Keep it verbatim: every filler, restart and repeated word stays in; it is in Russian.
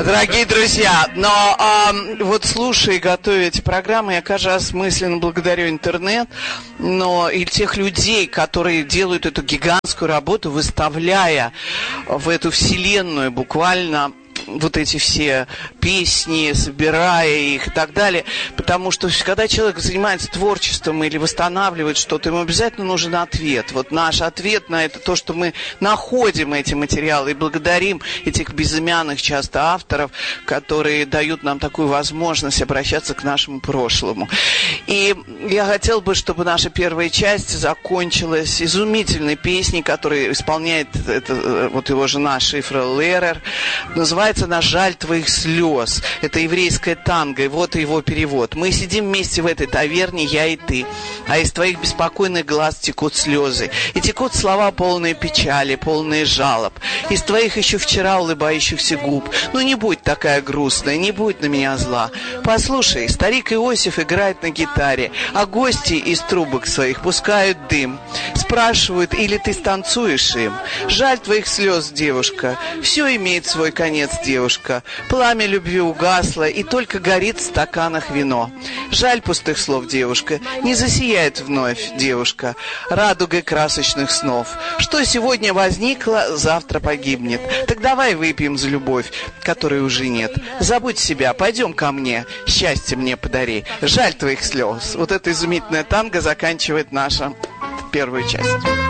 Дорогие друзья, но а, вот слушая и готовя эти программы, я каждый раз мысленно благодарю интернет, но и тех людей, которые делают эту гигантскую работу, выставляя в эту вселенную буквально вот эти все песни, собирая их и так далее, потому что когда человек занимается творчеством или восстанавливает что-то, ему обязательно нужен ответ. Вот наш ответ на это то, что мы находим эти материалы и благодарим этих безымянных часто авторов, которые дают нам такую возможность обращаться к нашему прошлому. И я хотела бы, чтобы наша первая часть закончилась изумительной песней, которую исполняет это, вот его жена Шифра Лерер. Называется «На жаль твоих слез». Это еврейское танго, и вот его перевод. Мы сидим вместе в этой таверне, я и ты, а из твоих беспокойных глаз текут слезы, и текут слова полные печали, полные жалоб, из твоих еще вчера улыбающихся губ. Ну не будь такая грустная, не будь на меня зла. Послушай, старик Иосиф играет на гитаре, а гости из трубок своих пускают дым. Спрашивают, или ты станцуешь им? Жаль твоих слез, девушка, все имеет свой конец, девушка. Пламя любви угасло, и только горит в стаканах вино. Жаль пустых слов, девушка, не засияет вновь, девушка, радугой красочных снов. Что сегодня возникло, завтра погибнет. Так давай выпьем за любовь, которой уже нет. Забудь себя, пойдем ко мне, счастье мне подари. Жаль твоих слез. Вот это изумительное танго заканчивает нашу первую часть.